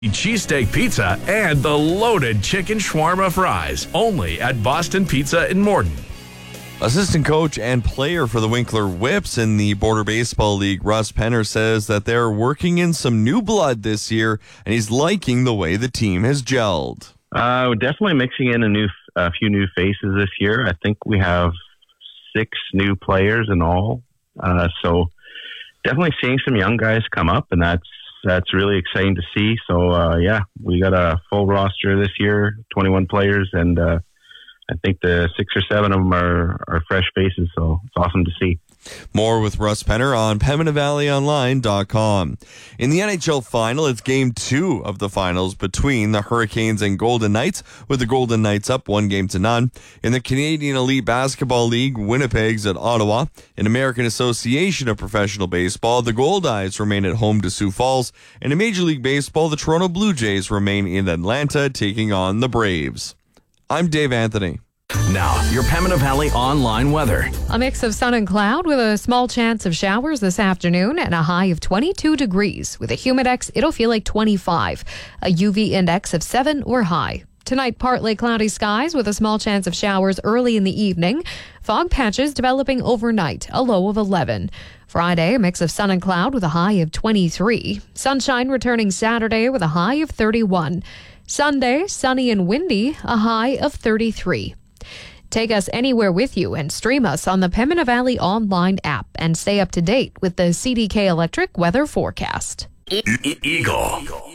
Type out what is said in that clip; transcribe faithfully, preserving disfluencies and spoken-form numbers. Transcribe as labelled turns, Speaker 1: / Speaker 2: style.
Speaker 1: cheesesteak pizza, and the loaded chicken shawarma fries. Only at Boston Pizza in Morden.
Speaker 2: Assistant coach and player for the Winkler Whips in the Border Baseball League, Russ Penner, says that they're working in some new blood this year, and he's liking the way the team has gelled.
Speaker 3: Uh, we're definitely mixing in a new, a few new faces this year. I think we have six new players in all. Uh, so definitely seeing some young guys come up, and that's that's really exciting to see. So uh, yeah, we got a full roster this year, twenty-one players, and uh, I think the six or seven of them are, are fresh faces. So it's awesome to see.
Speaker 2: More with Russ Penner on Pembina Valley Online dot com. In the N H L final, it's game two of the finals between the Hurricanes and Golden Knights, with the Golden Knights up one game to none. In the Canadian Elite Basketball League, Winnipeg's at Ottawa. In American Association of Professional Baseball, the Goldeyes remain at home to Sioux Falls. And in Major League Baseball, the Toronto Blue Jays remain in Atlanta, taking on the Braves. I'm Dave Anthony.
Speaker 1: Now, your Pembina Valley online weather.
Speaker 4: A mix of sun and cloud with a small chance of showers this afternoon and a high of twenty-two degrees. With a humidex, it'll feel like twenty-five. A U V index of seven or high. Tonight, partly cloudy skies with a small chance of showers early in the evening. Fog patches developing overnight, a low of eleven. Friday, a mix of sun and cloud with a high of twenty-three. Sunshine returning Saturday with a high of thirty-one. Sunday, sunny and windy, a high of thirty-three. Take us anywhere with you and stream us on the Pembina Valley Online app and stay up to date with the C D K Electric weather forecast.
Speaker 1: E- e- Eagle.